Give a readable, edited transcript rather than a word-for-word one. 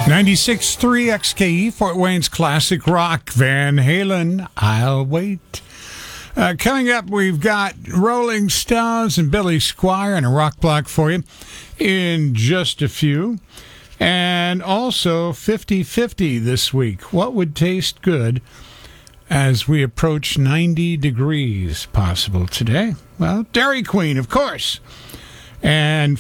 96.3 XKE, Fort Wayne's classic rock, Van Halen, I'll Wait. Coming up, we've got Rolling Stones and Billy Squier and a rock block for you in just a few. And also 50-50 this week. What would taste good as we approach 90 degrees possible today? Well, Dairy Queen, of course. And